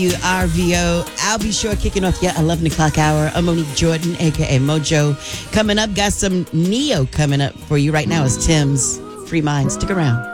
RVO. I'll be sure kicking off your 11 o'clock hour. I'm Monique Jordan, a.k.a. Mojo. Coming up, got some Neo coming up for you right now. It's Tim's Free Mind. Stick around.